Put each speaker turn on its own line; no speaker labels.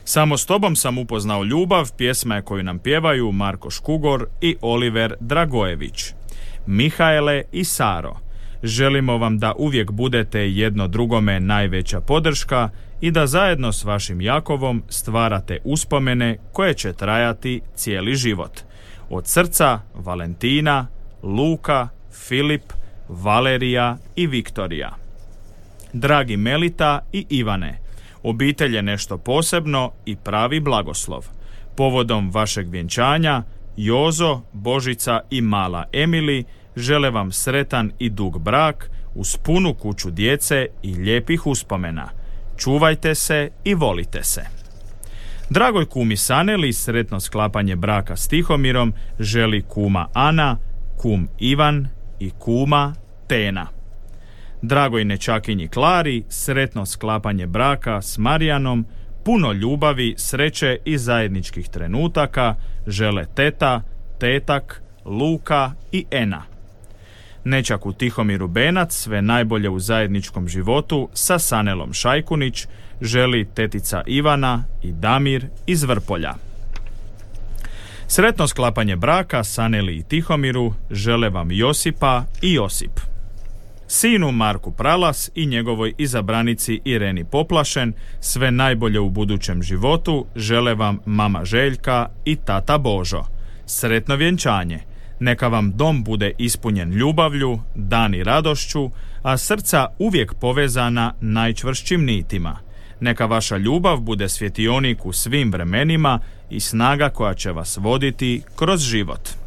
Samo s tobom sam upoznao ljubav, pjesma je koju nam pjevaju Marko Škugor i Oliver Dragojević. Mihaele i Saro, želimo vam da uvijek budete jedno drugome najveća podrška i da zajedno s vašim Jakovom stvarate uspomene koje će trajati cijeli život. Od srca Valentina, Luka, Filip, Valerija i Viktorija. Dragi Melita i Ivane, obitelj je nešto posebno i pravi blagoslov. Povodom vašeg vjenčanja, Jozo, Božica i mala Emili žele vam sretan i dug brak uz punu kuću djece i lijepih uspomena. Čuvajte se i volite se. Dragoj kumi Saneli sretno sklapanje braka s Tihomirom želi kuma Ana, kum Ivan i kuma Tena. Dragoj nečakinji Klari sretno sklapanje braka s Marijanom, puno ljubavi, sreće i zajedničkih trenutaka žele teta, tetak, Luka i Ena. Nečaku Tihomiru Benac sve najbolje u zajedničkom životu sa Sanelom Šajkunić želi tetica Ivana i Damir iz Vrpolja. Sretno sklapanje braka Saneli i Tihomiru žele vam Josipa i Josip. Sinu Marku Pralas i njegovoj izabranici Ireni Poplašen sve najbolje u budućem životu žele vam mama Željka i tata Božo. Sretno vjenčanje. Neka vam dom bude ispunjen ljubavlju, dani radošću, a srca uvijek povezana najčvršćim nitima. Neka vaša ljubav bude svjetionik u svim vremenima i snaga koja će vas voditi kroz život.